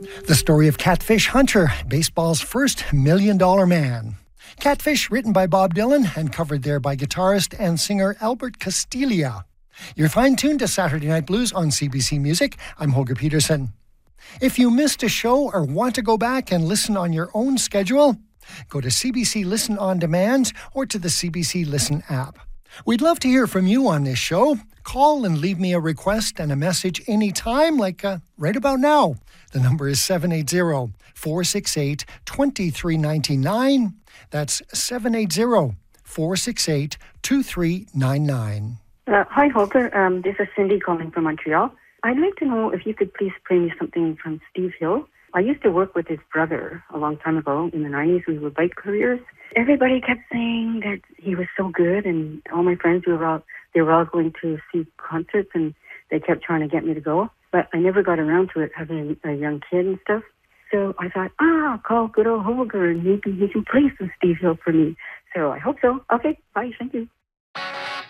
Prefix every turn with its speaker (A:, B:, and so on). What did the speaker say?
A: The story of Catfish Hunter, baseball's first $1 million man. Catfish, written by Bob Dylan and covered there by guitarist and singer Albert Castilla. You're fine-tuned to Saturday Night Blues on CBC Music. I'm Holger Peterson. If you missed a show or want to go back and listen on your own schedule, go to CBC Listen on Demand or to the CBC Listen app. We'd love to hear from you on this show. Call and leave me a request and a message anytime, like right about now. The number is 780-468-2399. That's 780-468-2399.
B: Hi, Holger. This is Cindy calling from Montreal. I'd like to know if you could please play me something from Steve Hill. I used to work with his brother a long time ago in the 90s. We were bike couriers. Everybody kept saying that he was so good, and all my friends they were all going to see concerts, and they kept trying to get me to go. But I never got around to it, having a young kid and stuff. So I thought, I'll call good old Holger, and maybe he can play some Steve Hill for me. So I hope so. Okay, bye. Thank you.